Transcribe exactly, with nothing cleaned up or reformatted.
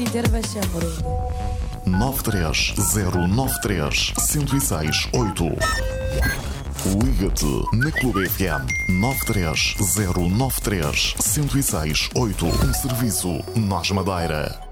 Intervenção, Bruno. nove três zero nove três, um zero seis oito. Liga-te na Clube F M nove três zero nove três, um zero seis oito. Um serviço Nós Madeira.